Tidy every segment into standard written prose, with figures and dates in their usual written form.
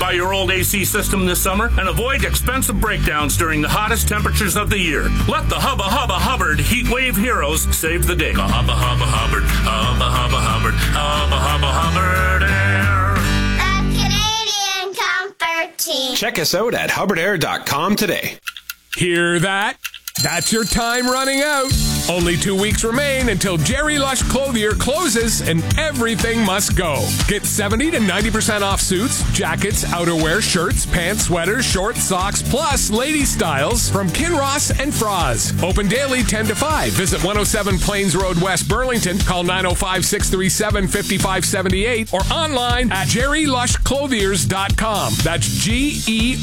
Try your old AC system this summer and avoid expensive breakdowns during the hottest temperatures of the year. Let the Hubba Hubba Hubbard Heat Wave Heroes save the day. Hubba Hubba Hubbard, Hubba Hubba Hubbard, Hubba Hubba Hubbard Air. The Canadian Comfort Team. Check us out at hubbardair.com today. Hear that? That's your time running out. Only 2 weeks remain until Jerry Lush Clothier closes and everything must go. Get 70 to 90% off suits, jackets, outerwear, shirts, pants, sweaters, shorts, socks, plus lady styles from Kinross and Froz. Open daily 10 to 5. Visit 107 Plains Road, West Burlington. Call 905-637-5578 or online at jerrylushclothiers.com. That's Gerry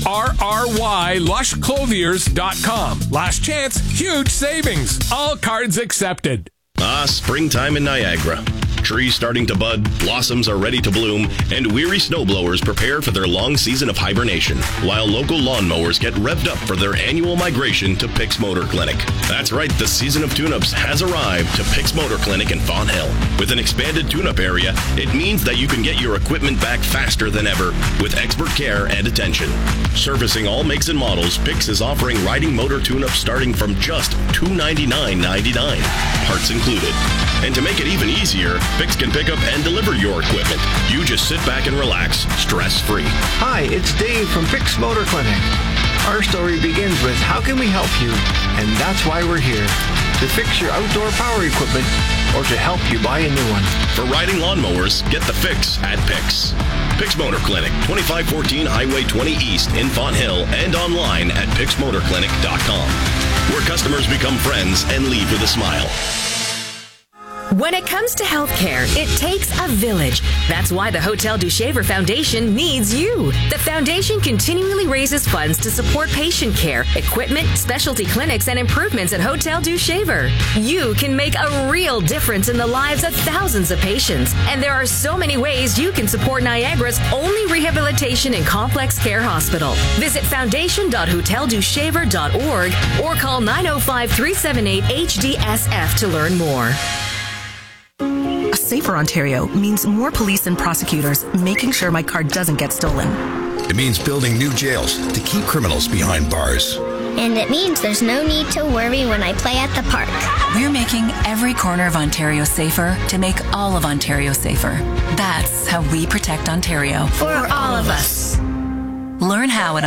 lushclothiers.com. Last chance, huge savings. All cards accepted. Springtime in Niagara. Trees starting to bud, blossoms are ready to bloom, and weary snowblowers prepare for their long season of hibernation, while local lawnmowers get revved up for their annual migration to Pick's Motor Clinic. That's right, the season of tune-ups has arrived to Pick's Motor Clinic in Fawn Hill. With an expanded tune-up area, it means that you can get your equipment back faster than ever with expert care and attention. Servicing all makes and models, Pick's is offering riding motor tune-ups starting from just $299.99, parts included. And to make it even easier, Pick's can pick up and deliver your equipment. You just sit back and relax, stress-free. Hi, it's Dave from Pick's Motor Clinic. Our story begins with how can we help you? And that's why we're here. To fix your outdoor power equipment or to help you buy a new one. For riding lawnmowers, get the fix at Pick's. Pick's Motor Clinic, 2514 Highway 20 East in Fawn Hill and online at picksmotorclinic.com, where customers become friends and leave with a smile. When it comes to healthcare, it takes a village. That's why the Hotel du Shaver Foundation needs you. The foundation continually raises funds to support patient care, equipment, specialty clinics, and improvements at Hotel du Shaver. You can make a real difference in the lives of thousands of patients. And there are so many ways you can support Niagara's only rehabilitation and complex care hospital. Visit foundation.hoteldushaver.org or call 905-378-HDSF to learn more. Safer Ontario means more police and prosecutors making sure my car doesn't get stolen. It means building new jails to keep criminals behind bars. And it means there's no need to worry when I play at the park. We're making every corner of Ontario safer to make all of Ontario safer. That's how we protect Ontario. For all of us. Learn how at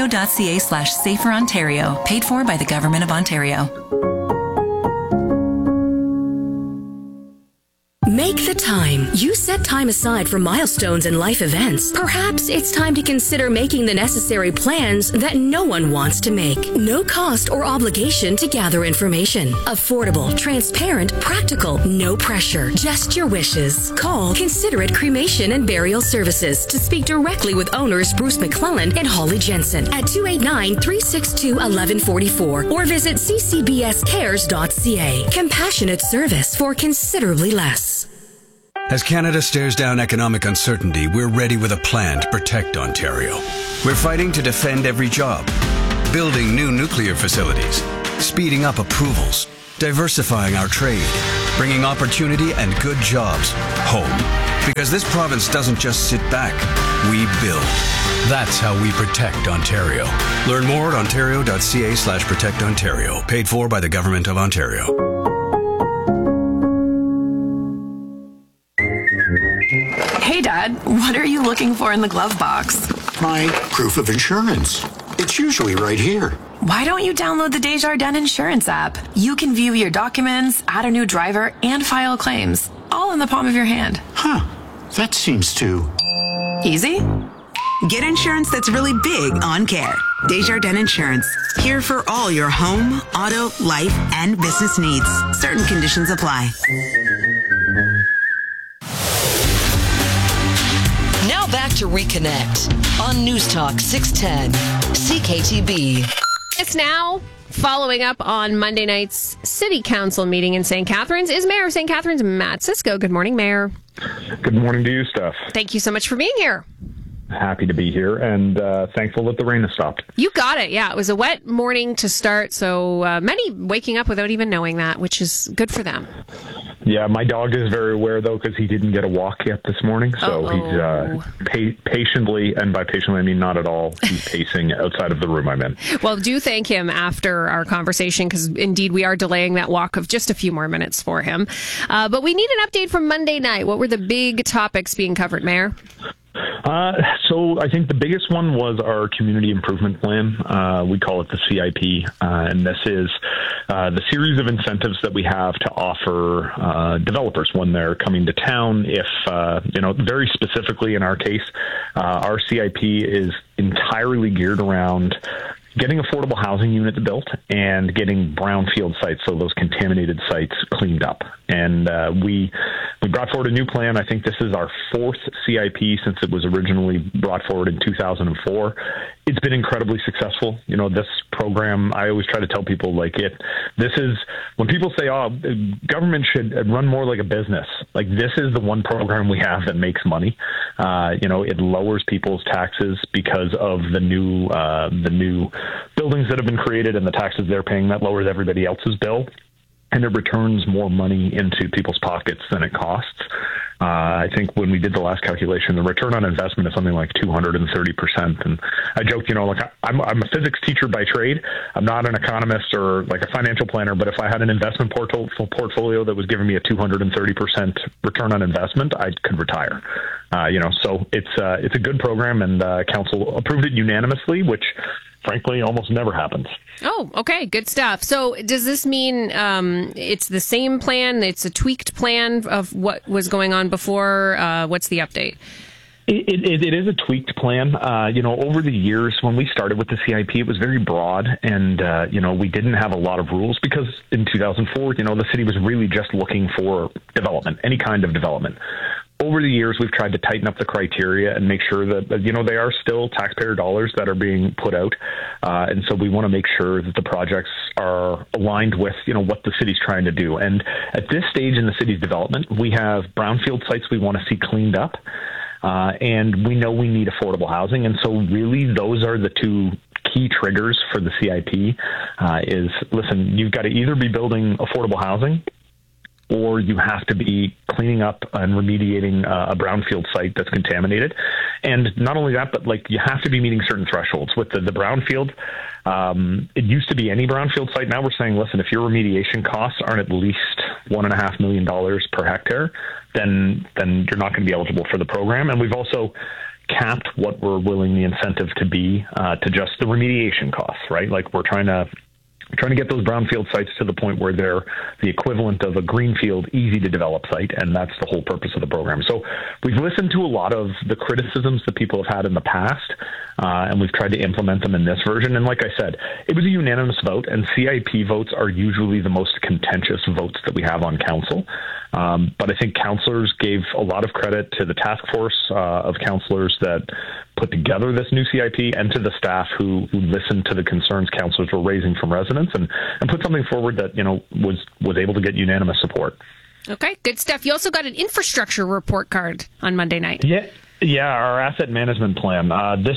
ontario.ca/saferontario, paid for by the Government of Ontario. Make the time. You set time aside for milestones and life events. Perhaps it's time to consider making the necessary plans that no one wants to make. No cost or obligation to gather information. Affordable, transparent, practical, no pressure. Just your wishes. Call Considerate Cremation and Burial Services to speak directly with owners Bruce McClellan and Holly Jensen at 289-362-1144 or visit ccbscares.ca. Compassionate service for considerably less. As Canada stares down economic uncertainty, we're ready with a plan to protect Ontario. We're fighting to defend every job, building new nuclear facilities, speeding up approvals, diversifying our trade, bringing opportunity and good jobs home. Because this province doesn't just sit back, we build. That's how we protect Ontario. Learn more at ontario.ca/protectontario, paid for by the Government of Ontario. Hey, Dad, what are you looking for in the glove box? My proof of insurance. It's usually right here. Why don't you download the Desjardins Insurance app? You can view your documents, add a new driver, and file claims, all in the palm of your hand. Huh. That seems too... easy? Get insurance that's really big on care. Desjardins Insurance. Here for all your home, auto, life, and business needs. Certain conditions apply. Now back to Reconnect on News Talk 610 CKTB. It's now following up on Monday night's City Council meeting in St. Catharines is Mayor of St. Catharines, Matt Cisco. Good morning, Mayor. Good morning to you, Steph. Thank you so much for being here. Happy to be here and thankful that the rain has stopped. You got it. Yeah, it was a wet morning to start, so many waking up without even knowing that, which is good for them. Yeah, my dog is very aware, though, because he didn't get a walk yet this morning. So he's patiently, and by patiently I mean not at all, he's pacing outside of the room I'm in. Well, do thank him after our conversation, because indeed we are delaying that walk of just a few more minutes for him. But we need an update from Monday night. What were the big topics being covered, Mayor? So I think the biggest one was our community improvement plan. We call it the CIP, and this is the series of incentives that we have to offer developers when they're coming to town. If, very specifically in our case, our CIP is entirely geared around getting affordable housing units built and getting brownfield sites, so those contaminated sites, cleaned up. And we brought forward a new plan. I think this is our fourth CIP since it was originally brought forward in 2004. It's been incredibly successful. This program, I always try to tell people, this is, when people say, government should run more like a business, this is the one program we have that makes money. It lowers people's taxes because of the new buildings that have been created and the taxes they're paying. That lowers everybody else's bill, and it returns more money into people's pockets than it costs. I think when we did the last calculation, the return on investment is something like 230%. And I joke, I'm a physics teacher by trade. I'm not an economist or a financial planner, but if I had an investment portfolio that was giving me a 230% return on investment, I could retire. So it's a good program, and council approved it unanimously, which frankly almost never happens. Oh, okay. Good stuff. So does this mean it's the same plan? It's a tweaked plan of what was going on before? What's the update? It is a tweaked plan. Over the years when we started with the CIP, it was very broad, and, we didn't have a lot of rules because in 2004, the city was really just looking for development, any kind of development. Over the years, we've tried to tighten up the criteria and make sure that, they are still taxpayer dollars that are being put out. And so we want to make sure that the projects are aligned with, what the city's trying to do. And at this stage in the city's development, we have brownfield sites we want to see cleaned up. And we know we need affordable housing. And so really those are the two key triggers for the CIP is, listen, you've got to either be building affordable housing or you have to be cleaning up and remediating a brownfield site that's contaminated. And not only that, but you have to be meeting certain thresholds. With the brownfield, it used to be any brownfield site. Now we're saying, listen, if your remediation costs aren't at least $1.5 million per hectare, then you're not going to be eligible for the program. And we've also capped what we're willing the incentive to be to just the remediation costs, right? We're trying to get those brownfield sites to the point where they're the equivalent of a greenfield, easy to develop site, and that's the whole purpose of the program. So we've listened to a lot of the criticisms that people have had in the past, and we've tried to implement them in this version. And like I said, it was a unanimous vote, and CIP votes are usually the most contentious votes that we have on council. But I think councillors gave a lot of credit to the task force of councillors that put together this new CIP and to the staff who listened to the concerns councillors were raising from residents and put something forward that, was able to get unanimous support. Okay, good stuff. You also got an infrastructure report card on Monday night. Yeah, our asset management plan.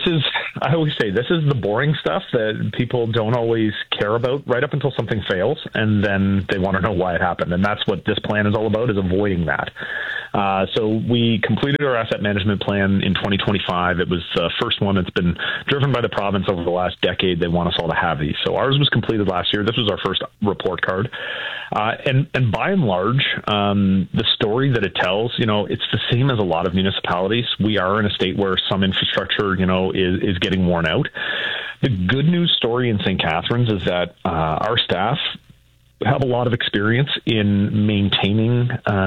I always say, this is the boring stuff that people don't always care about right up until something fails, and then they want to know why it happened. And that's what this plan is all about, is avoiding that. So we completed our asset management plan in 2025. It was the first one that's been driven by the province over the last decade. They want us all to have these. So ours was completed last year. This was our first report card. And by and large, the story that it tells, it's the same as a lot of municipalities. We are in a state where some infrastructure, is getting worn out. The good news story in St. Catharines is that our staff have a lot of experience in maintaining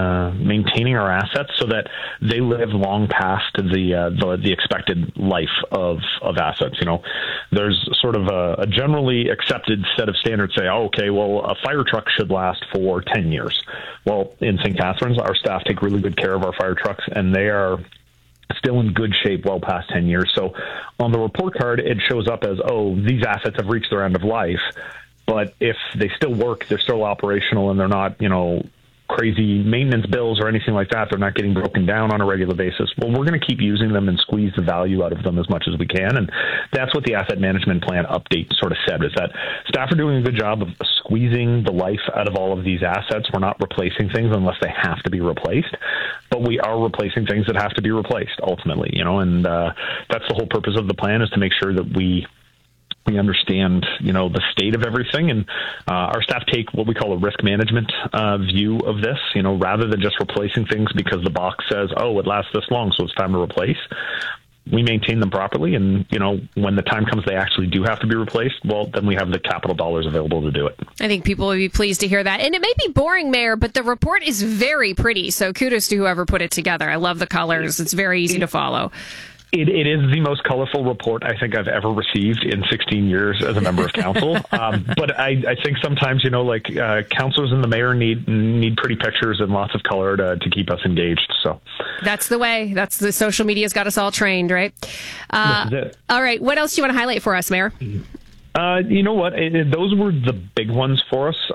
our assets so that they live long past the expected life of assets. There's sort of a generally accepted set of standards say, a fire truck should last for 10 years. Well, in St. Catharines, our staff take really good care of our fire trucks, and they are still in good shape well past 10 years. So on the report card, it shows up as, these assets have reached their end of life. But if they still work, they're still operational, and they're not, crazy maintenance bills or anything like that. They're not getting broken down on a regular basis. Well, we're going to keep using them and squeeze the value out of them as much as we can. And that's what the asset management plan update sort of said, is that staff are doing a good job of squeezing the life out of all of these assets. We're not replacing things unless they have to be replaced, but we are replacing things that have to be replaced ultimately, and that's the whole purpose of the plan, is to make sure that we understand, the state of everything, and our staff take what we call a risk management view of this, rather than just replacing things because the box says, oh, it lasts this long, so it's time to replace. We maintain them properly, and, when the time comes they actually do have to be replaced, well, then we have the capital dollars available to do it. I think people would be pleased to hear that. And it may be boring, Mayor, but the report is very pretty, so kudos to whoever put it together. I love the colors. It's very easy to follow. It is the most colorful report I think I've ever received in 16 years as a member of council. But I think sometimes, councilors and the mayor need pretty pictures and lots of color to keep us engaged. So that's the way. That's the social media's got us all trained, right? This is it. All right. What else do you want to highlight for us, Mayor? You know what? Those were the big ones for us.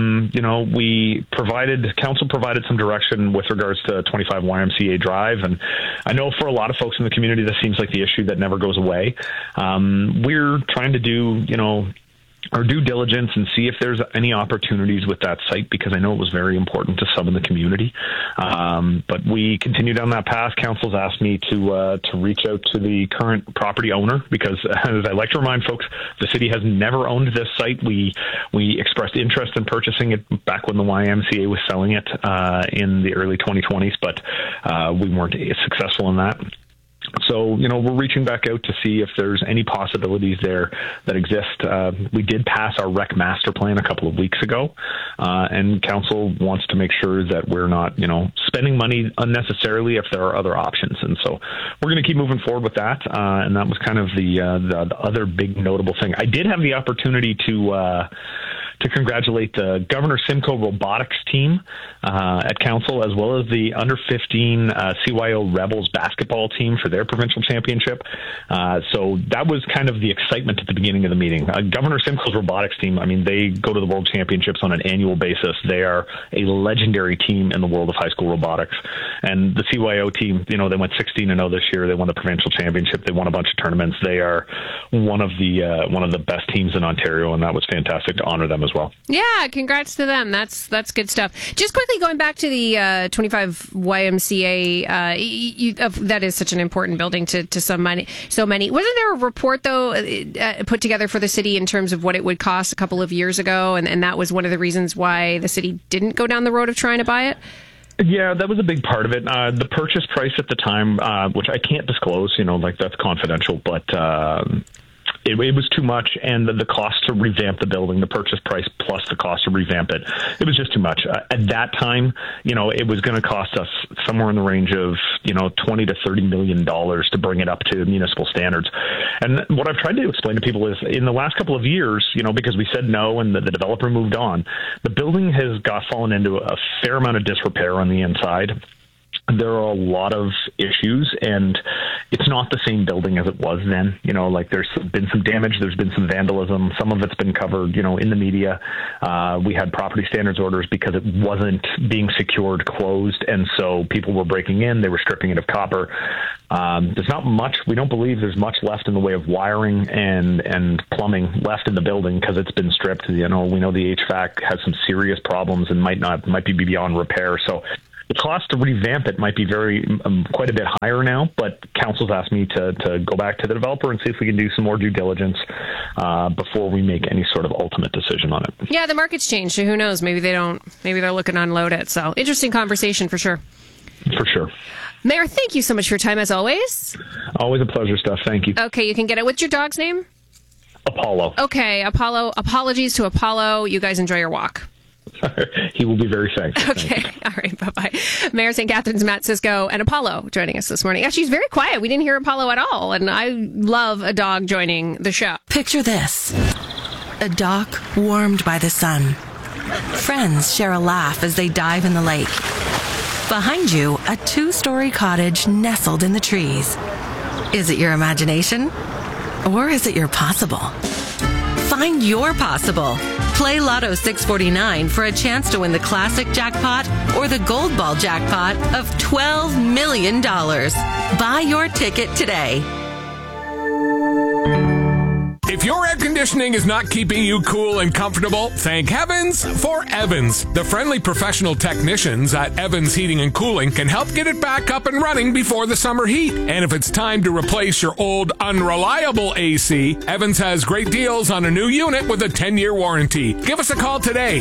Council provided some direction with regards to 25 YMCA Drive. And I know for a lot of folks in the community, this seems like the issue that never goes away. We're trying to do, our due diligence and see if there's any opportunities with that site, because I know it was very important to some in the community. But we continue down that path. Council's asked me to reach out to the current property owner, because as I like to remind folks, the city has never owned this site. We expressed interest in purchasing it back when the YMCA was selling it in the early 2020s, but we weren't successful in that. So, we're reaching back out to see if there's any possibilities there that exist. We did pass our rec master plan a couple of weeks ago, and council wants to make sure that we're not, spending money unnecessarily if there are other options. And so we're going to keep moving forward with that. And that was kind of the other big notable thing. I did have the opportunity to congratulate the Governor Simcoe robotics team at council, as well as the under 15 CYO Rebels basketball team for their provincial championship. So that was kind of the excitement at the beginning of the meeting. Governor Simcoe's robotics team, they go to the World Championships on an annual basis. They are a legendary team in the world of high school robotics. And the CYO team, they went 16-0 this year. They won the provincial championship. They won a bunch of tournaments. They are one of the best teams in Ontario, and that was fantastic to honor them as well. Yeah, congrats to them. That's good stuff. Just quickly going back to the 25 YMCA, that is such an important building to so many. Wasn't there a report, though, put together for the city in terms of what it would cost a couple of years ago, and that was one of the reasons why the city didn't go down the road of trying to buy it? Yeah, that was a big part of it. The purchase price at the time, which I can't disclose, that's confidential, but it was too much, and the cost to revamp the building, the purchase price plus the cost to revamp it, it was just too much. At that time, it was going to cost us somewhere in the range of, $20 to $30 million to bring it up to municipal standards. And what I've tried to explain to people is, in the last couple of years, because we said no and the developer moved on, the building has fallen into a fair amount of disrepair on the inside. There are a lot of issues, and it's not the same building as it was then. There's been some damage, there's been some vandalism. Some of it's been covered, in the media. We had property standards orders because it wasn't being secured closed, and so people were breaking in, they were stripping it of copper. There's not much, we don't believe there's much left in the way of wiring and plumbing left in the building because it's been stripped. We know the HVAC has some serious problems and might be beyond repair. So the cost to revamp it might be quite a bit higher now, but council's asked me to go back to the developer and see if we can do some more due diligence before we make any sort of ultimate decision on it. Yeah, the market's changed, so who knows? Maybe they're looking to unload it. So interesting conversation for sure. For sure. Mayor, thank you so much for your time as always. Always a pleasure, Steph. Thank you. Okay, you can get it. What's your dog's name? Apollo. Okay, Apollo. Apologies to Apollo. You guys enjoy your walk. He will be very thankful. Okay. All right. Bye-bye. Mayor St. Catharines, Matt Cisco, and Apollo joining us this morning. Actually, he's very quiet. We didn't hear Apollo at all. And I love a dog joining the show. Picture this. A dock warmed by the sun. Friends share a laugh as they dive in the lake. Behind you, a 2-story cottage nestled in the trees. Is it your imagination? Or is it your possible? Find your possible. Play Lotto 649 for a chance to win the classic jackpot or the gold ball jackpot of $12 million. Buy your ticket today. If your air conditioning is not keeping you cool and comfortable, thank heavens for Evans. The friendly professional technicians at Evans Heating and Cooling can help get it back up and running before the summer heat. And if it's time to replace your old unreliable AC, Evans has great deals on a new unit with a 10-year warranty. Give us a call today,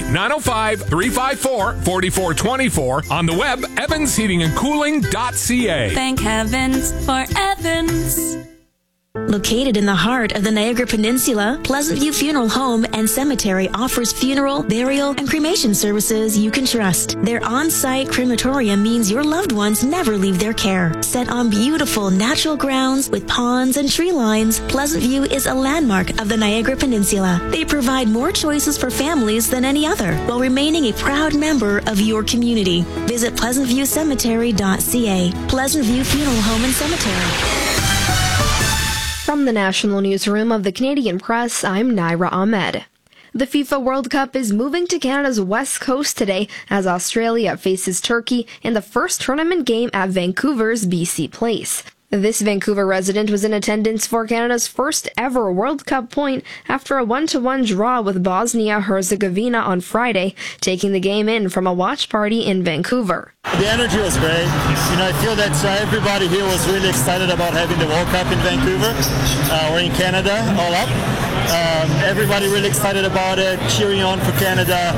905-354-4424, on the web, evansheatingandcooling.ca. Thank heavens for Evans. Located in the heart of the Niagara Peninsula, Pleasant View Funeral Home and Cemetery offers funeral, burial, and cremation services you can trust. Their on-site crematorium means your loved ones never leave their care. Set on beautiful natural grounds with ponds and tree lines, Pleasant View is a landmark of the Niagara Peninsula. They provide more choices for families than any other, while remaining a proud member of your community. Visit pleasantviewcemetery.ca. Pleasant View Funeral Home and Cemetery. From the National Newsroom of the Canadian Press, I'm Naira Ahmed. The FIFA World Cup is moving to Canada's west coast today as Australia faces Turkey in the first tournament game at Vancouver's BC Place. This Vancouver resident was in attendance for Canada's first ever World Cup point after a 1-1 draw with Bosnia-Herzegovina on Friday, taking the game in from a watch party in Vancouver. The energy was great. I feel that everybody here was really excited about having the World Cup in Vancouver or in Canada, all up. Everybody really excited about it, cheering on for Canada.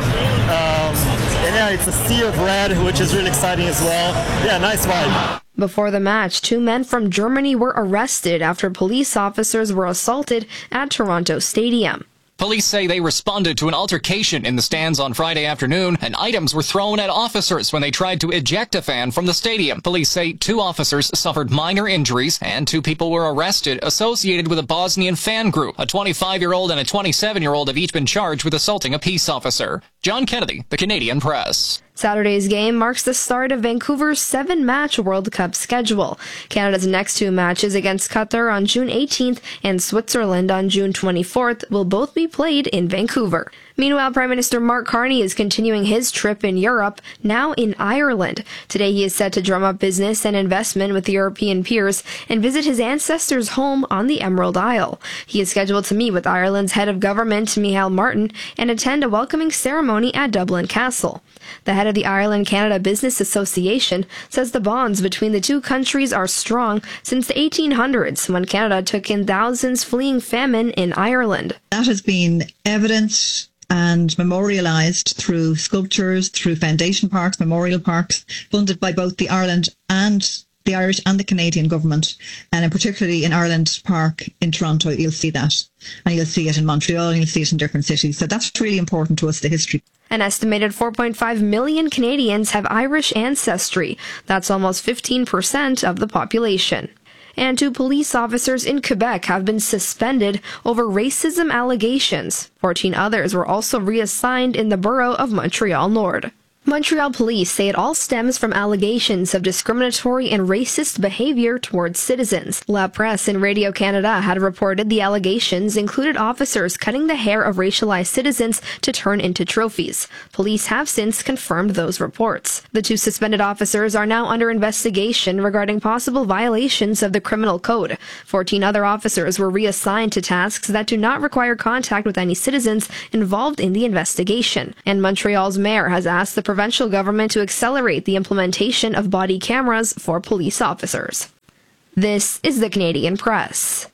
And yeah, it's a sea of red, which is really exciting as well. Yeah, nice vibe. Before the match, 2 men from Germany were arrested after police officers were assaulted at Toronto Stadium. Police say they responded to an altercation in the stands on Friday afternoon, and items were thrown at officers when they tried to eject a fan from the stadium. Police say 2 officers suffered minor injuries, and 2 people were arrested associated with a Bosnian fan group. A 25-year-old and a 27-year-old have each been charged with assaulting a peace officer. John Kennedy, The Canadian Press. Saturday's game marks the start of Vancouver's 7-match World Cup schedule. Canada's next 2 matches against Qatar on June 18th and Switzerland on June 24th will both be played in Vancouver. Meanwhile, Prime Minister Mark Carney is continuing his trip in Europe, now in Ireland. Today he is set to drum up business and investment with European peers and visit his ancestors' home on the Emerald Isle. He is scheduled to meet with Ireland's head of government, Micheál Martin, and attend a welcoming ceremony at Dublin Castle. The head of the Ireland-Canada Business Association says the bonds between the 2 countries are strong since the 1800s, when Canada took in thousands fleeing famine in Ireland. That has been evidenced and memorialised through sculptures, through foundation parks, memorial parks, funded by both the Ireland and the Irish and the Canadian government. And particularly in Ireland Park in Toronto, you'll see that. And you'll see it in Montreal, and you'll see it in different cities. So that's really important to us, the history. An estimated 4.5 million Canadians have Irish ancestry. That's almost 15% of the population. And 2 police officers in Quebec have been suspended over racism allegations. 14 others were also reassigned in the borough of Montreal Nord. Montreal police say it all stems from allegations of discriminatory and racist behavior towards citizens. La Presse and Radio Canada had reported the allegations included officers cutting the hair of racialized citizens to turn into trophies. Police have since confirmed those reports. The 2 suspended officers are now under investigation regarding possible violations of the criminal code. 14 other officers were reassigned to tasks that do not require contact with any citizens involved in the investigation. And Montreal's mayor has asked the provincial government to accelerate the implementation of body cameras for police officers. This is the Canadian Press.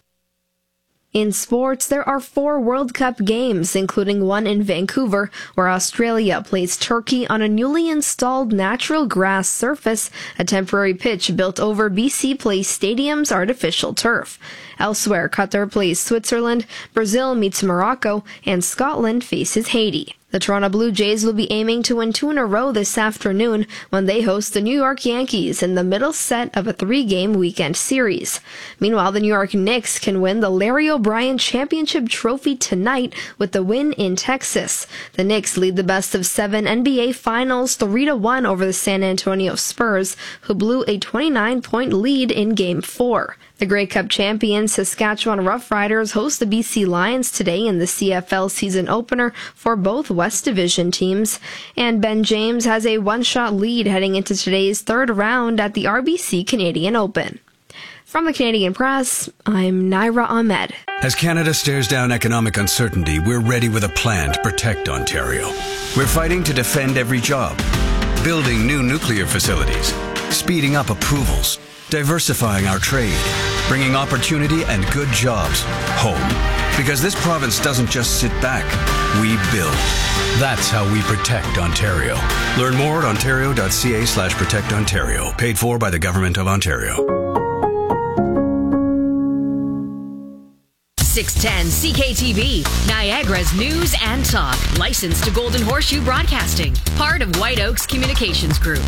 In sports, there are 4 World Cup games, including one in Vancouver, where Australia plays Turkey on a newly installed natural grass surface, a temporary pitch built over BC Place Stadium's artificial turf. Elsewhere, Qatar plays Switzerland, Brazil meets Morocco, and Scotland faces Haiti. The Toronto Blue Jays will be aiming to win 2 in a row this afternoon when they host the New York Yankees in the middle set of a 3-game weekend series. Meanwhile, the New York Knicks can win the Larry O'Brien Championship Trophy tonight with the win in Texas. The Knicks lead the best-of-7 NBA Finals 3-1 over the San Antonio Spurs, who blew a 29-point lead in Game 4. The Grey Cup champions Saskatchewan Roughriders host the BC Lions today in the CFL season opener for both West Division teams. And Ben James has a one-shot lead heading into today's third round at the RBC Canadian Open. From the Canadian Press, I'm Naira Ahmed. As Canada stares down economic uncertainty, we're ready with a plan to protect Ontario. We're fighting to defend every job, building new nuclear facilities, speeding up approvals, diversifying our trade, bringing opportunity and good jobs home. Because this province doesn't just sit back, we build. That's how we protect Ontario. Learn more at ontario.ca/protect Ontario. Paid for by the Government of Ontario. 610 CKTV, Niagara's news and talk. Licensed to Golden Horseshoe Broadcasting. Part of White Oaks Communications Group.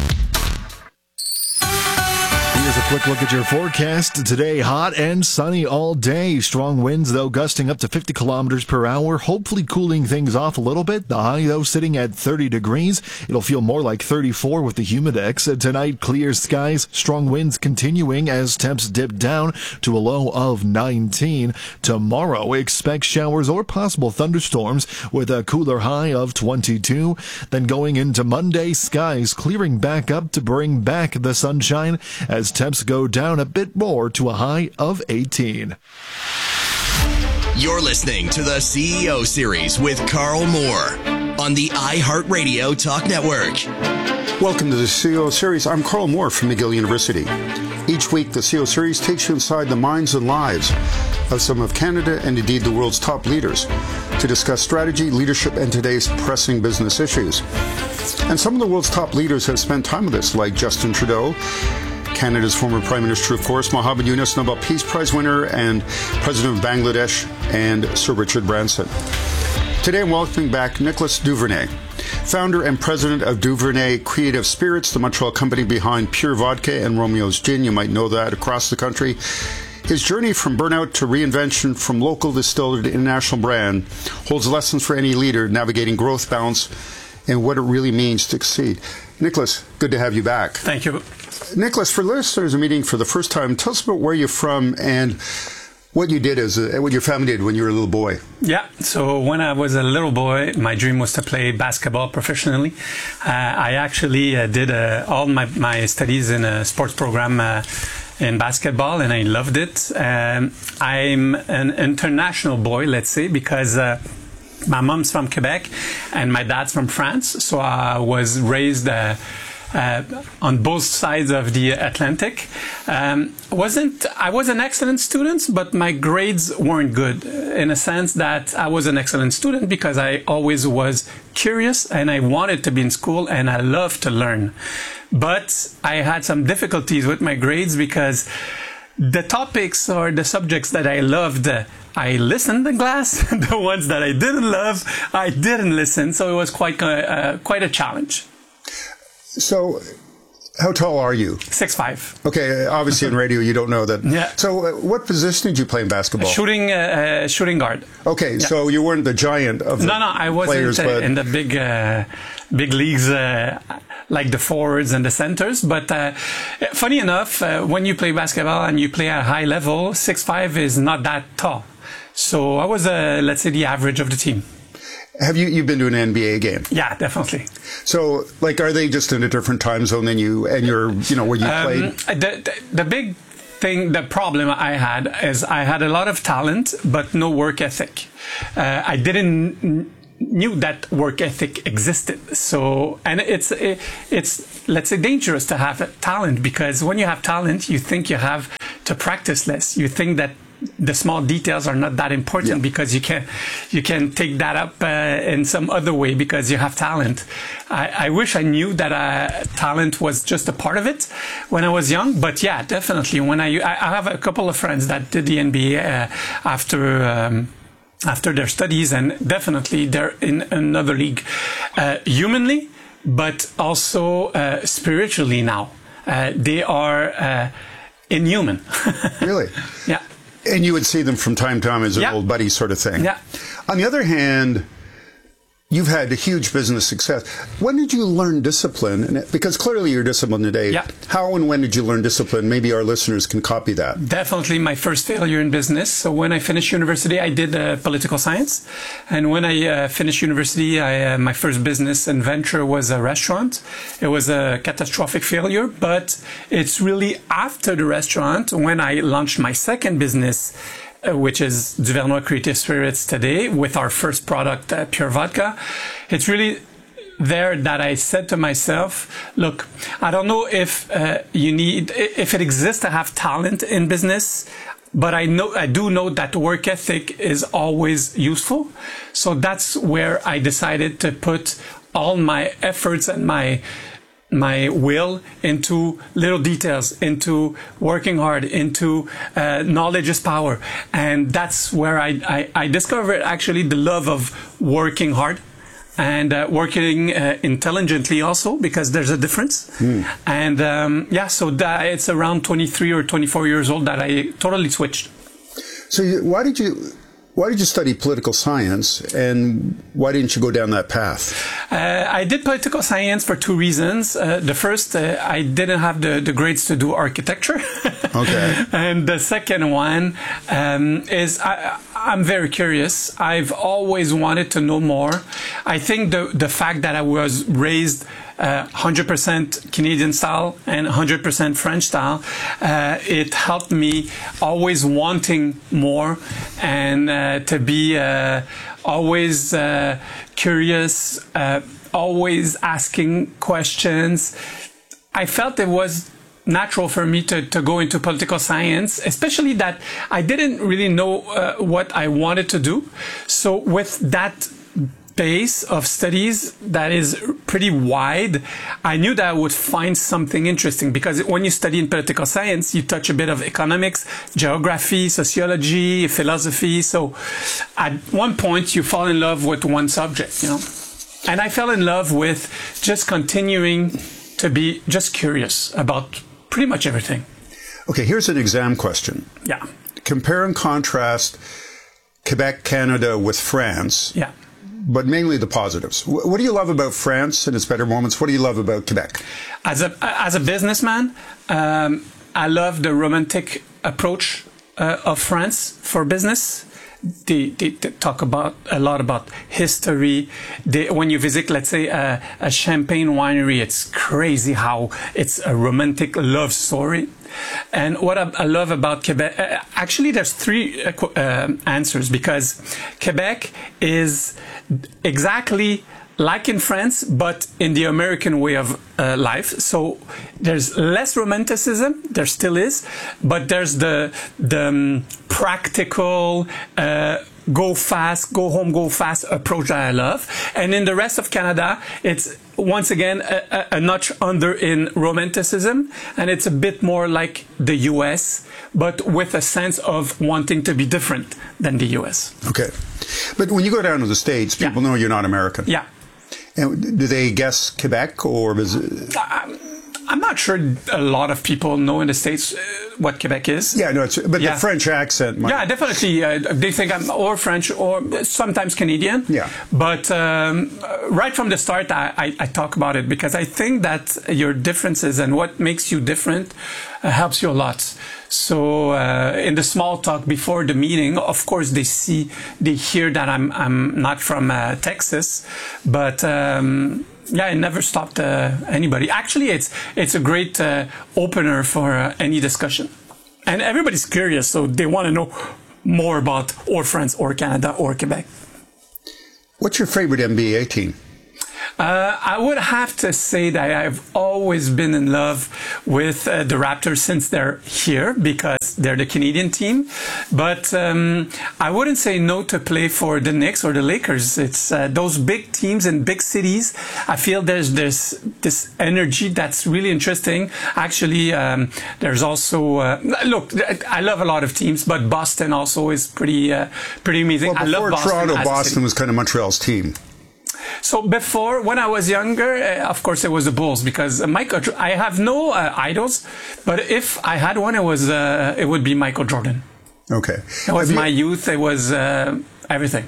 Here's a quick look at your forecast. Today, hot and sunny all day. Strong winds, though, gusting up to 50 kilometers per hour, hopefully cooling things off a little bit. The high, though, sitting at 30 degrees. It'll feel more like 34 with the humidex. Tonight, clear skies, strong winds continuing as temps dip down to a low of 19. Tomorrow, expect showers or possible thunderstorms with a cooler high of 22. Then going into Monday, skies clearing back up to bring back the sunshine as temps go down a bit more to a high of 18. You're listening to the CEO Series with Carl Moore on the iHeartRadio Talk Network. Welcome to the CEO Series. I'm Carl Moore from McGill University. Each week, the CEO Series takes you inside the minds and lives of some of Canada and indeed the world's top leaders to discuss strategy, leadership, and today's pressing business issues. And some of the world's top leaders have spent time with us, like Justin Trudeau, Canada's former Prime Minister, of course, Mohamed Yunus, Nobel Peace Prize winner, and President of Bangladesh, and Sir Richard Branson. Today I'm welcoming back Nicholas Duvernay, founder and president of Duvernay Creative Spirits, the Montreal company behind Pure Vodka and Romeo's Gin. You might know that across the country. His journey from burnout to reinvention, from local distiller to international brand, holds lessons for any leader navigating growth, balance, and what it really means to succeed. Nicholas, good to have you back. Thank you. Nicholas, for listeners meeting for the first time, tell us about where you're from and what you did what your family did when you were a little boy. Yeah, so when I was a little boy, my dream was to play basketball professionally. I actually did all my studies in a sports program in basketball, and I loved it. I'm an international boy, let's say, because my mom's from Quebec and my dad's from France, so I was raised on both sides of the Atlantic. I was an excellent student, but my grades weren't good, in a sense that I was an excellent student because I always was curious and I wanted to be in school and I loved to learn. But I had some difficulties with my grades because the topics or the subjects that I loved, I listened in class. The ones that I didn't love, I didn't listen. So it was quite a challenge. So, how tall are you? 6'5". Okay, obviously in radio you don't know that. Yeah. So, what position did you play in basketball? Shooting guard. Okay, yeah. So you weren't the giant of the I wasn't players, in the big leagues like the forwards and the centers. But funny enough, when you play basketball and you play at a high level, 6'5" is not that tall. So I was, let's say, the average of the team. Have you've been to an NBA game? Yeah, definitely. So, are they just in a different time zone than you and where you played? The big thing, the problem I had is I had a lot of talent, but no work ethic. I didn't knew that work ethic existed. So, and it's let's say dangerous to have talent, because when you have talent, you think you have to practice less. You think that the small details are not that important because you can take that up in some other way because you have talent. I wish I knew that talent was just a part of it when I was young, but yeah, definitely. When I have a couple of friends that did the NBA after after their studies, and definitely they're in another league, humanly, but also spiritually now. They are inhuman. Really? Yeah. And you would see them from time to time as an old buddy sort of thing. Yeah. On the other hand, you've had a huge business success. When did you learn discipline? Because clearly you're disciplined today. Yeah. How and when did you learn discipline? Maybe our listeners can copy that. Definitely my first failure in business. So when I finished university, I did political science. And when I finished university, my first business and venture was a restaurant. It was a catastrophic failure, but it's really after the restaurant when I launched my second business, which is Duvernois Creative Spirits today, with our first product, Pure Vodka. It's really there that I said to myself, look, I don't know if if it exists to have talent in business, but I do know that work ethic is always useful. So that's where I decided to put all my efforts and my will into little details, into working hard, into knowledge is power. And that's where I discovered actually the love of working hard and working intelligently also, because there's a difference. And so it's around 23 or 24 years old that I totally switched. So why did you study political science, and why didn't you go down that path? I did political science for two reasons. The first, I didn't have the grades to do architecture. Okay. And the second one is I'm very curious. I've always wanted to know more. I think the fact that I was raised 100% Canadian style and 100% French style, it helped me always wanting more and to be always curious, always asking questions. I felt it was natural for me to go into political science, especially that I didn't really know what I wanted to do. So with that base of studies that is pretty wide, I knew that I would find something interesting, because when you study in political science, you touch a bit of economics, geography, sociology, philosophy. So at one point you fall in love with one subject, and I fell in love with just continuing to be just curious about pretty much everything. Okay, here's an exam question. Yeah. Compare and contrast Quebec, Canada with France. Yeah. But mainly the positives. What do you love about France and its better moments? What do you love about Quebec? As a businessman, I love the romantic approach of France for business. They talk a lot about history. When you visit, let's say, a champagne winery, it's crazy how it's a romantic love story. And what I love about Quebec, actually there's three answers, because Quebec is exactly like in France, but in the American way of life. So there's less romanticism, there still is, but there's the practical, go fast, go home, go fast approach that I love. And in the rest of Canada, it's once again a notch under in romanticism, and it's a bit more like the US, but with a sense of wanting to be different than the US. Okay. But when you go down to the States, people know you're not American. Yeah. And do they guess Quebec, or is it... I'm not sure a lot of people know in the States what Quebec is. Yeah, no, the French accent might... Yeah, definitely. They think I'm or French or sometimes Canadian. Yeah. But right from the start, I talk about it, because I think that your differences and what makes you different helps you a lot. So in the small talk before the meeting, of course, they hear that I'm not from Texas, but... yeah, it never stopped anybody. Actually, it's a great opener for any discussion. And everybody's curious, so they want to know more about or France or Canada or Quebec. What's your favorite NBA team? I would have to say that I've always been in love with the Raptors since they're here because they're the Canadian team. But I wouldn't say no to play for the Knicks or the Lakers. It's those big teams in big cities. I feel there's this energy that's really interesting. Actually, there's also look, I love a lot of teams, but Boston also is pretty amazing. Well, before Toronto, Boston was kind of Montreal's team. So before, when I was younger, of course, it was the Bulls because I have no idols, but if I had one, it would be Michael Jordan. Okay. It was my youth. It was everything.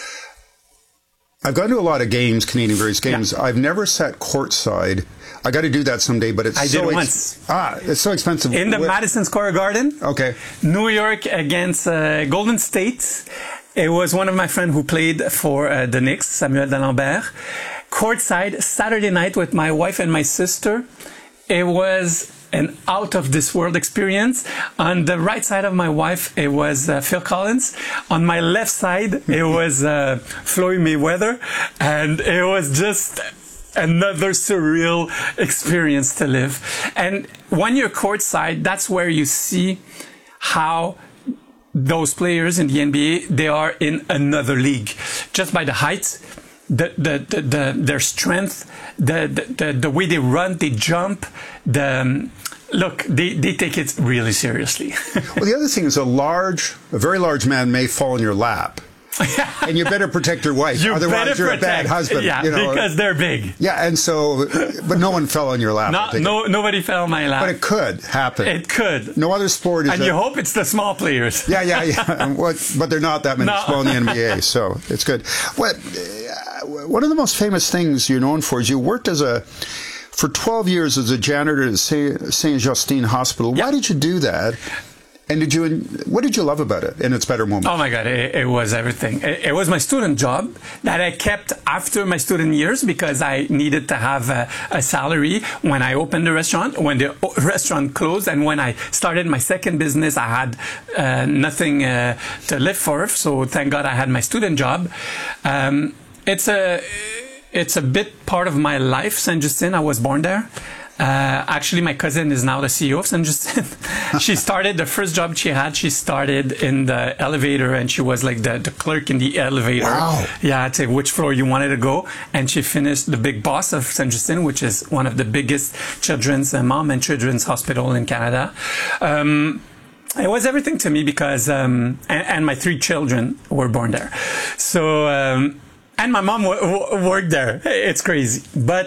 I've gone to a lot of games, Canadian various games. Yeah. I've never sat courtside. I got to do that someday, but it's it's so expensive. In the Madison Square Garden. Okay. New York against Golden State. It was one of my friends who played for the Knicks, Samuel D'Alembert. Courtside, Saturday night with my wife and my sister. It was an out-of-this-world experience. On the right side of my wife, it was Phil Collins. On my left side, it was Floyd Mayweather. And it was just another surreal experience to live. And when you're courtside, that's where you see how those players in the NBA, they are in another league. Just by the height, their strength, the way they run, they jump, look, they take it really seriously. Well, the other thing is a very large man may fall in your lap. And you better protect your wife. Otherwise, you're a bad husband. Yeah, because they're big. Yeah, and so, but no one fell on your lap. Nobody fell on my lap. But it could happen. It could. No other sport is. And you hope it's the small players. Yeah. But there are not that many small in the NBA, so it's good. One of the most famous things you're known for is you worked for 12 years as a janitor at Saint Justine Hospital. Why did you do that? And what did you love about it in its better moments? Oh my God, it was everything. It was my student job that I kept after my student years because I needed to have a salary when I opened the restaurant, when the restaurant closed, and when I started my second business, I had nothing to live for. So thank God I had my student job. It's a bit part of my life, Saint Justine. I was born there. Actually, my cousin is now the CEO of Saint Justine. She started the first job she started in the elevator, and she was like the clerk in the elevator. Wow. Yeah, to which floor you wanted to go. And she finished the big boss of Saint Justine, which is one of the biggest children's mom and children's hospital in Canada. It was everything to me because, and my 3 children were born there. So, and my mom worked there. It's crazy. But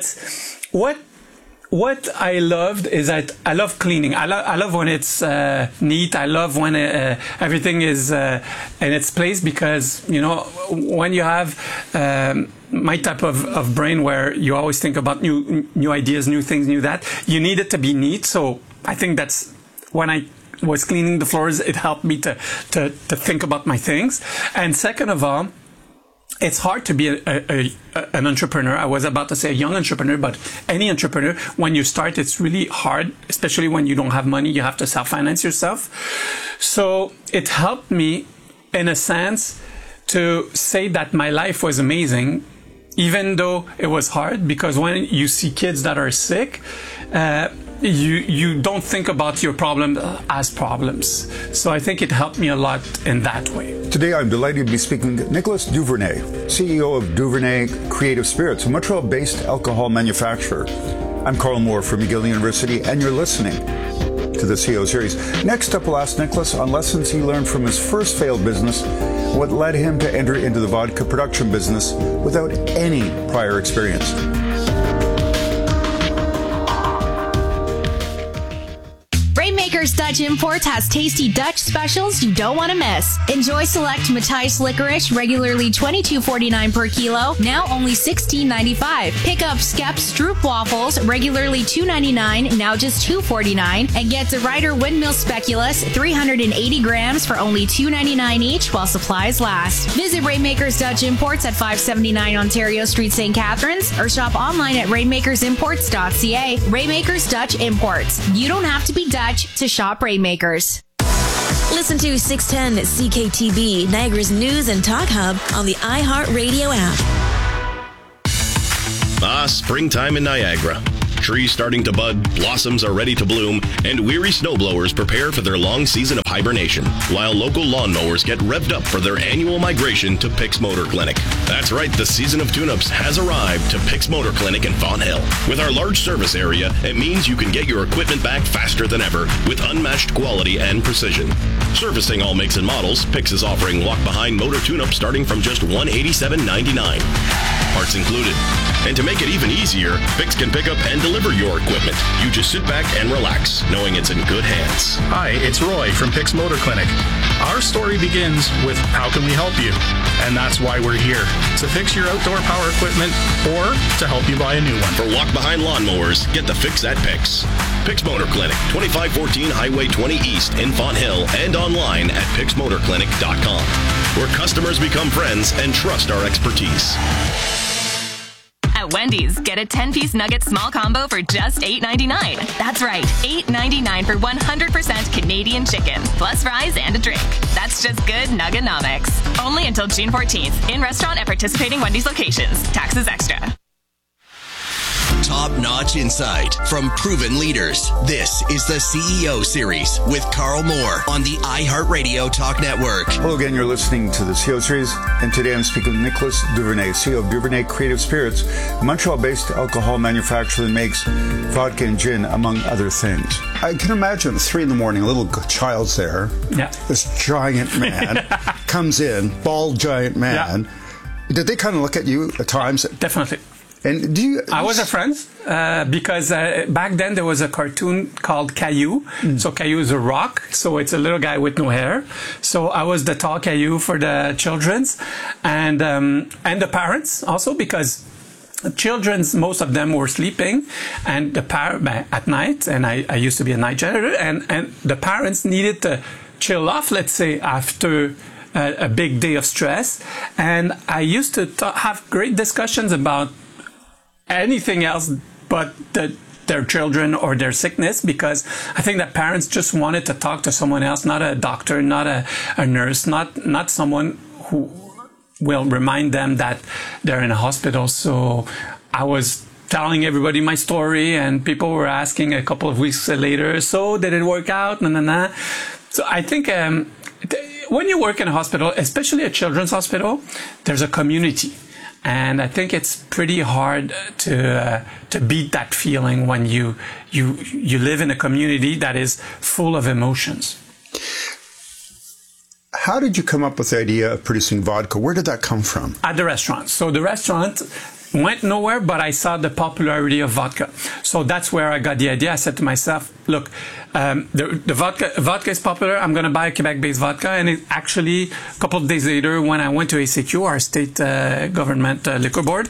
what I loved is that I love cleaning. I love when it's neat. I love when everything is in its place because, when you have my type of brain where you always think about new ideas, new things, new that, you need it to be neat. So I think that's when I was cleaning the floors, it helped me to think about my things. And second of all, it's hard to be an entrepreneur. I was about to say a young entrepreneur, but any entrepreneur, when you start, it's really hard, especially when you don't have money. You have to self-finance yourself. So it helped me, in a sense, to say that my life was amazing, even though it was hard, because when you see kids that are sick, you don't think about your problem as problems. So I think it helped me a lot in that way. Today I'm delighted to be speaking to Nicolas Duvernay, CEO of Duvernay Creative Spirits, a Montreal-based alcohol manufacturer. I'm Carl Moore from McGill University, and you're listening to the CEO Series. Next up, we'll ask Nicolas on lessons he learned from his first failed business, what led him to enter into the vodka production business without any prior experience. Rainmakers Dutch Imports has tasty Dutch specials you don't want to miss. Enjoy select Matthijs licorice, regularly $22.49 per kilo, now only $16.95. Pick up Skep Stroop waffles, regularly $2.99, now just $2.49. And get the Ryder Windmill Speculoos, 380 grams for only $2.99 each while supplies last. Visit Rainmakers Dutch Imports at 579 Ontario Street, St. Catharines, or shop online at rainmakersimports.ca. Rainmakers Dutch Imports. You don't have to be Dutch to shop Rainmakers. Listen to 610 CKTB, Niagara's news and talk hub on the iHeartRadio app. Springtime in Niagara. Trees starting to bud, blossoms are ready to bloom, and weary snowblowers prepare for their long season of hibernation, while local lawnmowers get revved up for their annual migration to Pick's Motor Clinic. That's right, the season of tune-ups has arrived to Pick's Motor Clinic in Fonthill. With our large service area, it means you can get your equipment back faster than ever with unmatched quality and precision. Servicing all makes and models, Pick's is offering walk-behind motor tune-up starting from just $187.99. Parts included. And to make it even easier, Pick's can pick up and deliver your equipment. You just sit back and relax, knowing it's in good hands. Hi, it's Roy from Pick's Motor Clinic. Our story begins with how can we help you? And that's why we're here, to fix your outdoor power equipment or to help you buy a new one. For walk-behind lawnmowers, get the fix at Pick's. Pick's Motor Clinic, 2514 Highway 20 East in Fonthill, and online at picksmotorclinic.com, where customers become friends and trust our expertise. At Wendy's, get a 10-piece nugget small combo for just $8.99. That's right, $8.99 for 100% Canadian chicken, plus fries and a drink. That's just good Nuggenomics. Only until June 14th. In restaurant at participating Wendy's locations. Taxes extra. Top-notch insight from proven leaders. This is the CEO Series with Carl Moore on the iHeartRadio Talk Network. Hello again, you're listening to the CEO Series, and today I'm speaking with Nicholas Duvernay, CEO of Duvernay Creative Spirits, a Montreal-based alcohol manufacturer that makes vodka and gin, among other things. I can imagine at 3 a.m, a little child's there. Yeah. This giant man comes in, bald giant man. Yeah. Did they kind of look at you at times? Definitely. And I was a friend because back then there was a cartoon called Caillou. So Caillou is a rock, so it's a little guy with no hair. So I was the tall Caillou for the children's and the parents also, because children's, most of them were sleeping and the at night, and I used to be a night janitor, and the parents needed to chill off, let's say, after a big day of stress. And I used to have great discussions about anything else but their children or their sickness, because I think that parents just wanted to talk to someone else, not a doctor, not a nurse, not someone who will remind them that they're in a hospital. So I was telling everybody my story, and people were asking a couple of weeks later, so did it work out? So I think when you work in a hospital, especially a children's hospital, there's a community. And I think it's pretty hard to beat that feeling when you live in a community that is full of emotions. How did you come up with the idea of producing vodka? Where did that come from? At the restaurant. So the restaurant went nowhere, but I saw the popularity of vodka. So that's where I got the idea. I said to myself, look, the vodka is popular. I'm going to buy a Quebec-based vodka. And it actually, a couple of days later, when I went to ACQ, our state government liquor board,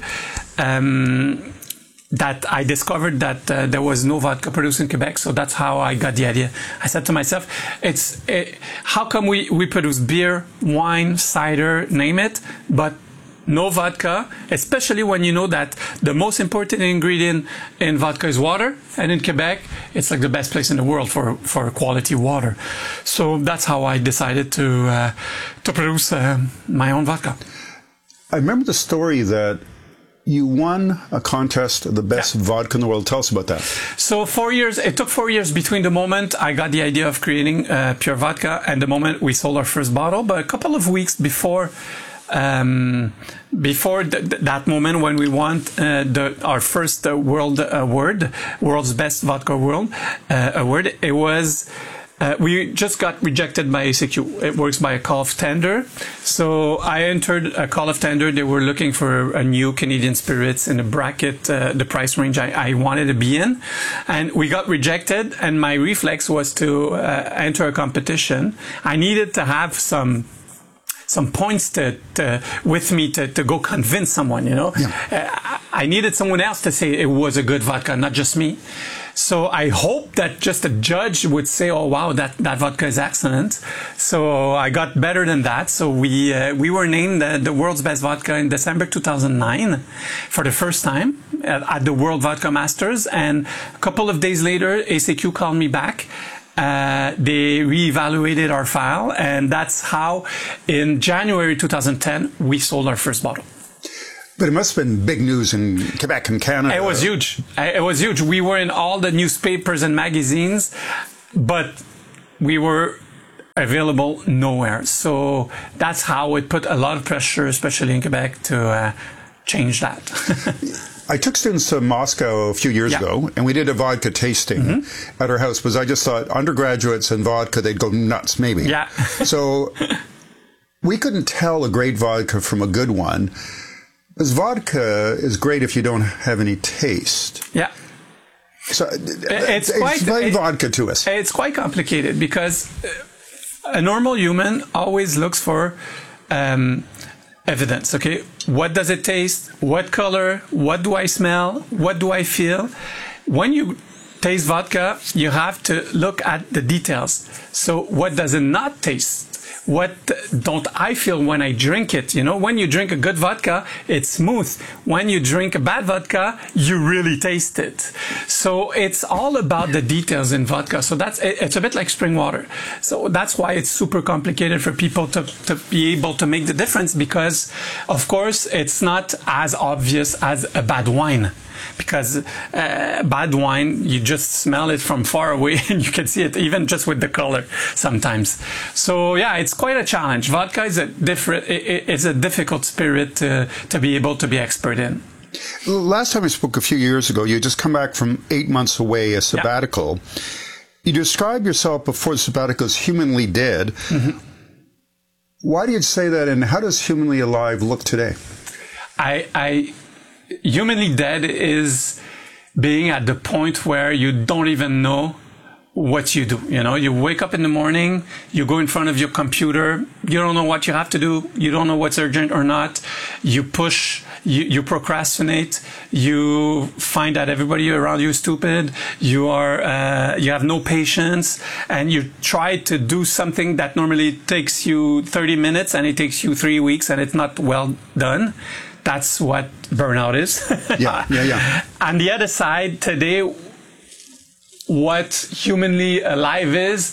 that I discovered that there was no vodka produced in Quebec. So that's how I got the idea. I said to myself, how come we produce beer, wine, cider, name it, but no vodka, especially when you know that the most important ingredient in vodka is water, and in Quebec, it's like the best place in the world for quality water. So that's how I decided to produce my own vodka. I remember the story that you won a contest of the best vodka in the world. Tell us about that. So it took 4 years between the moment I got the idea of creating pure vodka and the moment we sold our first bottle. But a couple of weeks before that moment when we won our first world award, World's Best Vodka World award, it was we just got rejected by ACQ. It works by a call of tender. So I entered a call of tender. They were looking for a new Canadian spirits in the bracket, the price range I wanted to be in. And we got rejected. And my reflex was to enter a competition. I needed to have some points with me to go convince someone, you know. Yeah. I needed someone else to say it was a good vodka, not just me. So I hope that just a judge would say, oh, wow, that vodka is excellent. So I got better than that. So we were named the world's best vodka in December 2009 for the first time at the World Vodka Masters. And a couple of days later, ACQ called me back. They reevaluated our file, and that's how in January 2010 we sold our first bottle. But it must have been big news in Quebec and Canada. It was huge. It was huge. We were in all the newspapers and magazines, but we were available nowhere. So that's how it put a lot of pressure, especially in Quebec, to change that. I took students to Moscow a few years ago, and we did a vodka tasting at our house, because I just thought undergraduates and vodka, they'd go nuts, maybe. Yeah. So we couldn't tell a great vodka from a good one, because vodka is great if you don't have any taste. Yeah. So explain vodka to us. It's quite complicated, because a normal human always looks for evidence. Okay, what does it taste? What color? What do I smell? What do I feel? When you taste vodka, you have to look at the details. So what does it not taste? What don't I feel when I drink it? You know, when you drink a good vodka, it's smooth. When you drink a bad vodka, you really taste it. So it's all about the details in vodka. So it's a bit like spring water. So that's why it's super complicated for people to be able to make the difference, because of course it's not as obvious as a bad wine. Because bad wine, you just smell it from far away and you can see it even just with the color sometimes. So yeah, it's quite a challenge. Vodka is it's a difficult spirit to be able to be expert in. Last time we spoke a few years ago, you had just come back from 8 months away, a sabbatical. Yeah. You described yourself before the sabbatical as humanly dead. Mm-hmm. Why do you say that, and how does humanly alive look today? Humanly dead is being at the point where you don't even know what you do. You know, you wake up in the morning, you go in front of your computer, you don't know what you have to do, you don't know what's urgent or not, you push, you procrastinate, you find that everybody around you is stupid, you have no patience, and you try to do something that normally takes you 30 minutes and it takes you 3 weeks and it's not well done. That's what burnout is. Yeah. On the other side, today, what humanly alive is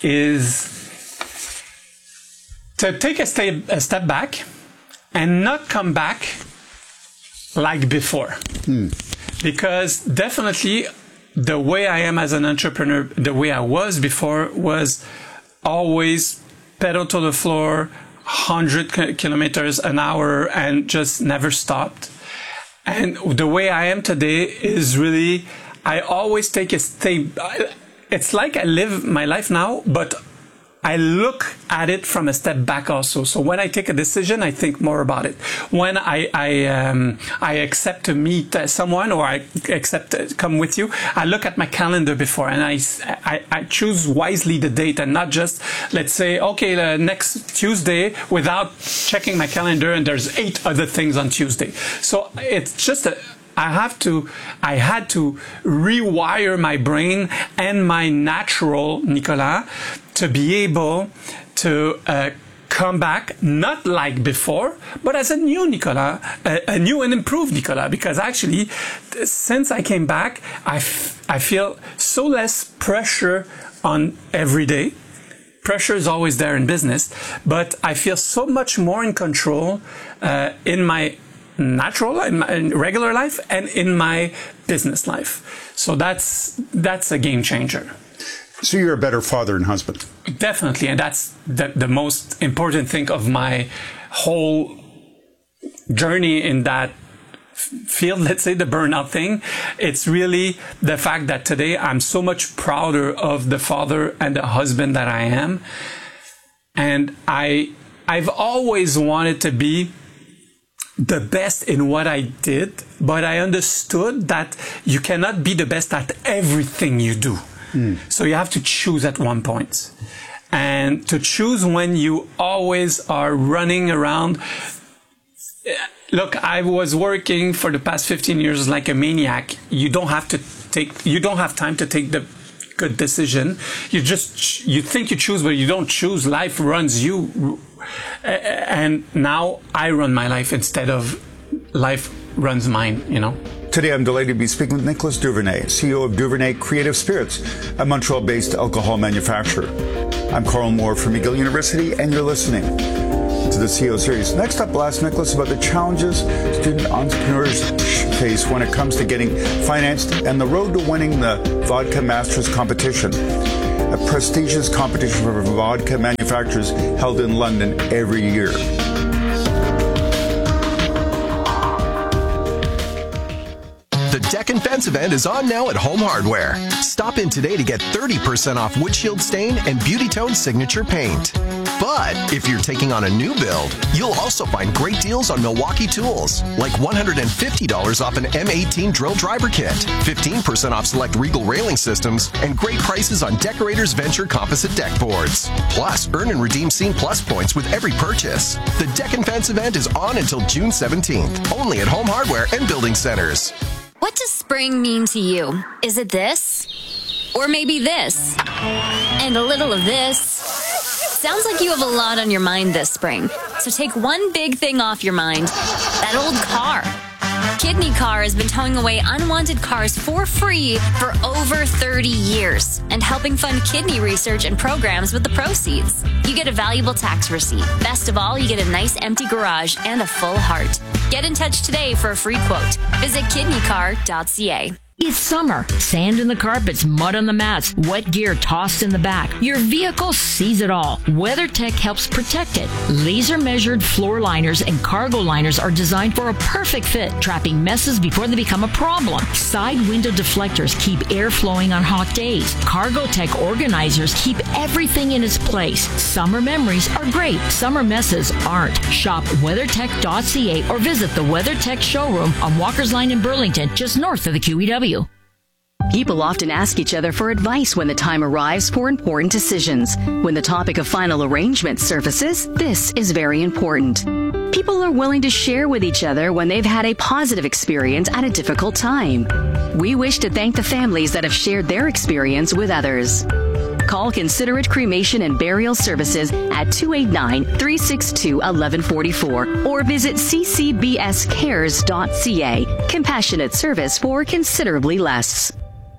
to take a step back and not come back like before. Because definitely the way I am as an entrepreneur, the way I was before, was always pedal to the floor, 100 kilometers an hour, and just never stopped. And the way I am today is really, I always take a step. It's like I live my life now, but I look at it from a step back also. So when I take a decision, I think more about it. When I accept to meet someone, or I accept to come with you, I look at my calendar before, and I choose wisely the date, and not just, let's say, okay, next Tuesday, without checking my calendar, and there's 8 other things on Tuesday. So it's just I had to rewire my brain and my natural Nicolas to be able to come back, not like before, but as a new Nicolas, a new and improved Nicolas. Because actually, since I came back, I feel so less pressure on every day. Pressure is always there in business, but I feel so much more in control in my natural, in my regular life, and in my business life. So that's a game changer. So you're a better father and husband. Definitely, and that's the most important thing of my whole journey in that field, let's say the burnout thing. It's really the fact that today I'm so much prouder of the father and the husband that I am. And I've always wanted to be the best in what I did, but I understood that you cannot be the best at everything you do. So you have to choose at one point. And to choose when you always are running around. Look, I was working for the past 15 years like a maniac. You don't have time to take the good decision. You think you choose, but you don't choose. Life runs you. And now I run my life instead of life runs mine, you know. Today, I'm delighted to be speaking with Nicolas Duvernay, CEO of Duvernay Creative Spirits, a Montreal-based alcohol manufacturer. I'm Carl Moore from McGill University, and you're listening to the CEO series. Next up, we'll ask Nicholas about the challenges student entrepreneurs face when it comes to getting financed and the road to winning the Vodka Masters competition, a prestigious competition for vodka manufacturers held in London every year. The Deck and Fence event is on now at Home Hardware. Stop in today to get 30% off windshield stain and Beauty Tone signature paint. But if you're taking on a new build, you'll also find great deals on Milwaukee tools, like $150 off an M18 drill driver kit, 15% off select Regal railing systems, and great prices on Decorators Venture composite deck boards. Plus, earn and redeem Scene Plus points with every purchase. The Deck and Fence event is on until June 17th, only at Home Hardware and Building Centers. What does spring mean to you? Is it this? Or maybe this? And a little of this? Sounds like you have a lot on your mind this spring. So take one big thing off your mind. That old car. Kidney Car has been towing away unwanted cars for free for over 30 years and helping fund kidney research and programs with the proceeds. You get a valuable tax receipt. Best of all, you get a nice empty garage and a full heart. Get in touch today for a free quote. Visit kidneycar.ca. It's summer. Sand in the carpets, mud on the mats, wet gear tossed in the back. Your vehicle sees it all. WeatherTech helps protect it. Laser-measured floor liners and cargo liners are designed for a perfect fit, trapping messes before they become a problem. Side window deflectors keep air flowing on hot days. Cargotech organizers keep everything in its place. Summer memories are great. Summer messes aren't. Shop WeatherTech.ca or visit the WeatherTech showroom on Walker's Line in Burlington, just north of the QEW. People often ask each other for advice when the time arrives for important decisions. When the topic of final arrangement surfaces, this is very important. People are willing to share with each other when they've had a positive experience at a difficult time. We wish to thank the families that have shared their experience with others. Call Considerate Cremation and Burial Services at 289-362-1144 or visit ccbscares.ca. Compassionate service for considerably less.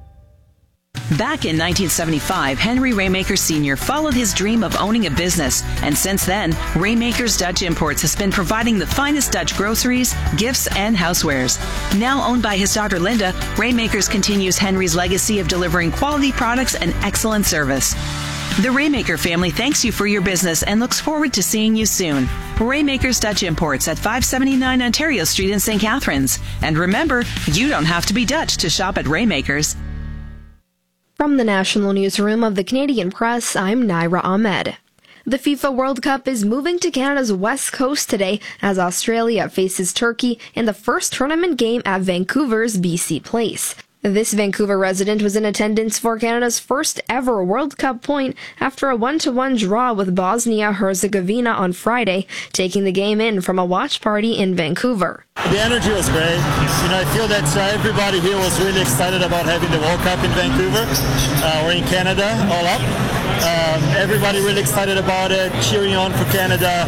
Back in 1975, Henry Raymaker Sr. followed his dream of owning a business, and since then, Raymaker's Dutch Imports has been providing the finest Dutch groceries, gifts, and housewares. Now owned by his daughter Linda, Raymakers continues Henry's legacy of delivering quality products and excellent service. The Raymaker family thanks you for your business and looks forward to seeing you soon. Raymaker's Dutch Imports at 579 Ontario Street in St. Catharines. And remember, you don't have to be Dutch to shop at Raymaker's. From the National Newsroom of the Canadian Press, I'm Naira Ahmed. The FIFA World Cup is moving to Canada's west coast today as Australia faces Turkey in the first tournament game at Vancouver's BC Place. This Vancouver resident was in attendance for Canada's first ever World Cup point after a 1-1 draw with Bosnia-Herzegovina on Friday, taking the game in from a watch party in Vancouver. The energy was great. I feel that everybody here was really excited about having the World Cup in Vancouver. We're in Canada, all up. Everybody really excited about it, cheering on for Canada.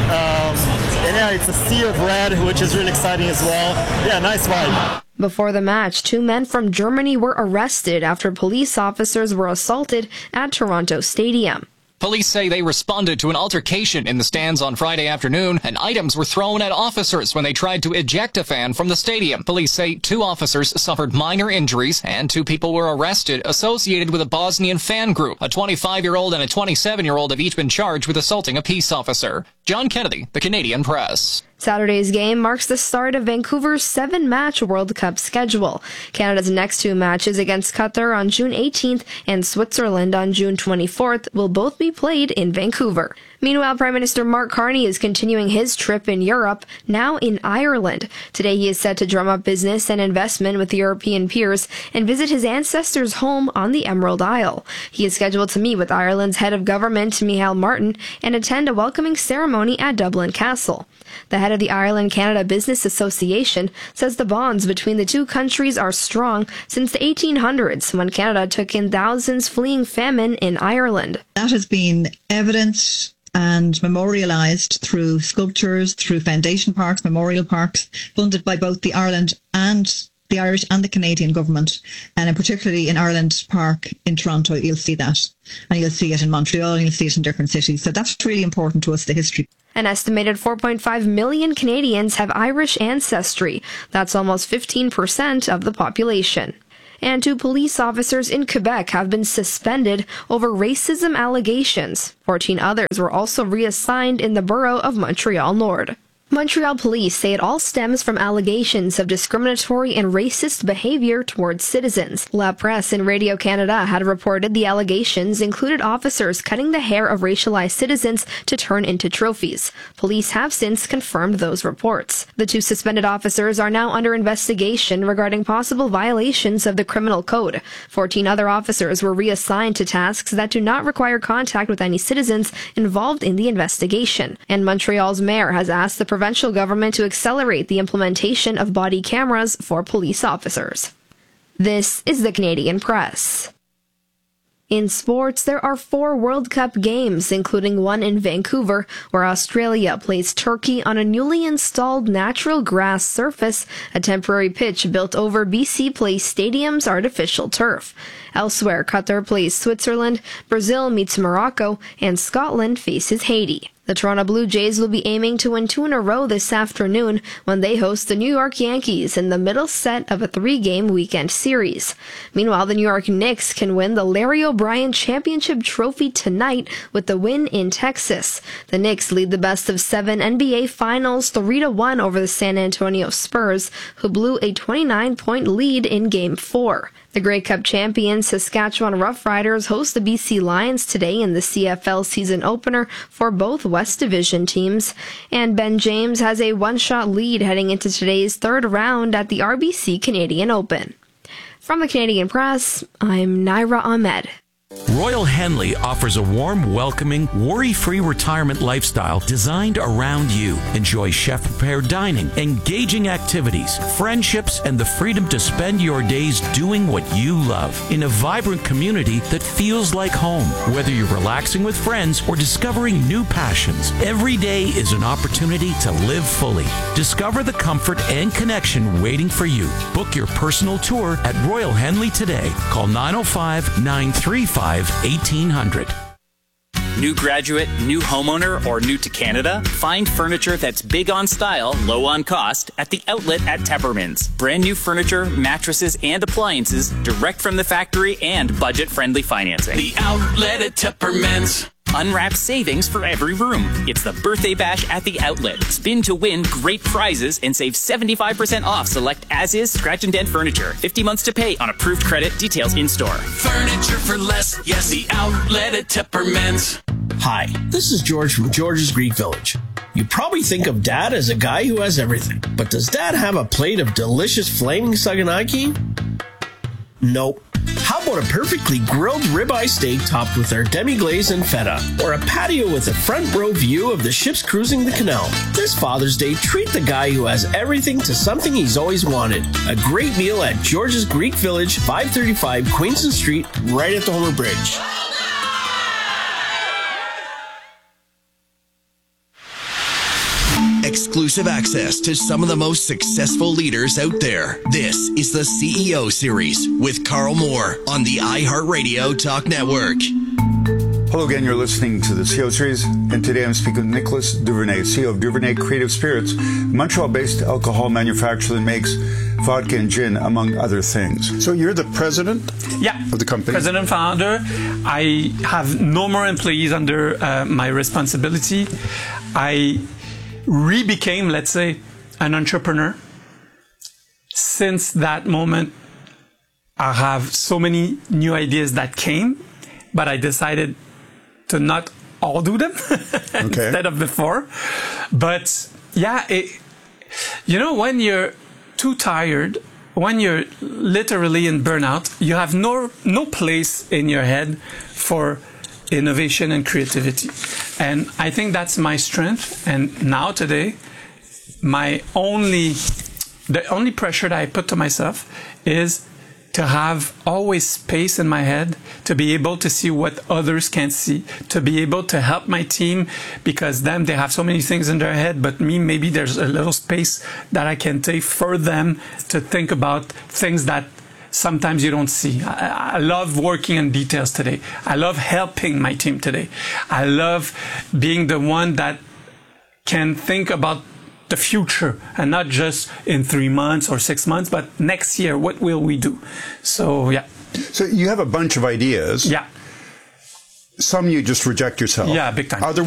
And yeah, it's a sea of red, which is really exciting as well. Yeah, nice vibe. Before the match, 2 men from Germany were arrested after police officers were assaulted at Toronto Stadium. Police say they responded to an altercation in the stands on Friday afternoon, and items were thrown at officers when they tried to eject a fan from the stadium. Police say 2 officers suffered minor injuries, and 2 people were arrested associated with a Bosnian fan group. A 25-year-old and a 27-year-old have each been charged with assaulting a peace officer. John Kennedy, The Canadian Press. Saturday's game marks the start of Vancouver's 7-match World Cup schedule. Canada's next 2 matches against Qatar on June 18th and Switzerland on June 24th will both be played in Vancouver. Meanwhile, Prime Minister Mark Carney is continuing his trip in Europe, now in Ireland. Today he is set to drum up business and investment with European peers and visit his ancestors' home on the Emerald Isle. He is scheduled to meet with Ireland's head of government, Micheál Martin, and attend a welcoming ceremony at Dublin Castle. The head of the Ireland-Canada Business Association says the bonds between the 2 countries are strong since the 1800s, when Canada took in thousands fleeing famine in Ireland. That has been evidenced and memorialised through sculptures, through foundation parks, memorial parks, funded by both the Ireland and the Irish and the Canadian government. And particularly in Ireland Park in Toronto, you'll see that. And you'll see it in Montreal, and you'll see it in different cities. So that's really important to us, the history. An estimated 4.5 million Canadians have Irish ancestry. That's almost 15% of the population. And 2 police officers in Quebec have been suspended over racism allegations. 14 others were also reassigned in the borough of Montreal Nord. Montreal police say it all stems from allegations of discriminatory and racist behavior towards citizens. La Presse and Radio Canada had reported the allegations included officers cutting the hair of racialized citizens to turn into trophies. Police have since confirmed those reports. The 2 suspended officers are now under investigation regarding possible violations of the criminal code. 14 other officers were reassigned to tasks that do not require contact with any citizens involved in the investigation. And Montreal's mayor has asked the provincial government to accelerate the implementation of body cameras for police officers. This is the Canadian Press. In sports, there are 4 World Cup games, including one in Vancouver, where Australia plays Turkey on a newly installed natural grass surface, a temporary pitch built over BC Place Stadium's artificial turf. Elsewhere, Qatar plays Switzerland, Brazil meets Morocco, and Scotland faces Haiti. The Toronto Blue Jays will be aiming to win 2 in a row this afternoon when they host the New York Yankees in the middle set of a 3-game weekend series. Meanwhile, the New York Knicks can win the Larry O'Brien Championship Trophy tonight with the win in Texas. The Knicks lead the best-of-7 NBA Finals 3-1 over the San Antonio Spurs, who blew a 29-point lead in Game 4. The Grey Cup champions Saskatchewan Roughriders host the BC Lions today in the CFL season opener for both West Division teams. And Ben James has a 1-shot lead heading into today's 3rd round at the RBC Canadian Open. From the Canadian Press, I'm Naira Ahmed. Royal Henley offers a warm, welcoming, worry-free retirement lifestyle designed around you. Enjoy chef-prepared dining, engaging activities, friendships, and the freedom to spend your days doing what you love in a vibrant community that feels like home. Whether you're relaxing with friends or discovering new passions, every day is an opportunity to live fully. Discover the comfort and connection waiting for you. Book your personal tour at Royal Henley today. Call 905-935-1800. New graduate, new homeowner, or new to Canada? Find furniture that's big on style, low on cost at the outlet at Teppermans. Brand new furniture, mattresses, and appliances direct from the factory and budget-friendly financing. The outlet at Teppermans. Unwrapped savings for every room. It's the birthday bash at the outlet. Spin to win great prizes and save 75% off select as-is scratch and dent furniture. 50 months to pay on approved credit. Details in store. Furniture for less. Yes, the outlet at Teppermans. Hi, this is George from George's Greek Village. You probably think of Dad as a guy who has everything. But does Dad have a plate of delicious flaming saganaki? Nope. How about a perfectly grilled ribeye steak topped with our demi-glaze and feta? Or a patio with a front row view of the ships cruising the canal? This Father's Day, treat the guy who has everything to something he's always wanted. A great meal at George's Greek Village, 535 Queenston Street, right at the Homer Bridge. Exclusive access to some of the most successful leaders out there. This is the CEO Series with Carl Moore on the iHeartRadio Talk Network. Hello again, you're listening to the CEO Series, and today I'm speaking with Nicholas Duvernay, CEO of Duvernay Creative Spirits, Montreal-based alcohol manufacturer that makes vodka and gin, among other things. So you're the president of the company? President founder. I have no more employees under my responsibility. I became, let's say, an entrepreneur. Since that moment, I have so many new ideas that came, but I decided to not all do them instead of before. But yeah, when you're too tired, when you're literally in burnout, you have no place in your head for innovation and creativity. And I think that's my strength. And now today, the only pressure that I put to myself is to have always space in my head, to be able to see what others can't see, to be able to help my team, because them, they have so many things in their head, but me, maybe there's a little space that I can take for them to think about things that sometimes you don't see. I love working in details today. I love helping my team today. I love being the one that can think about the future and not just in 3 months or 6 months, but next year, what will we do? So, yeah. So you have a bunch of ideas. Yeah. Some you just reject yourself. Yeah, big time. Other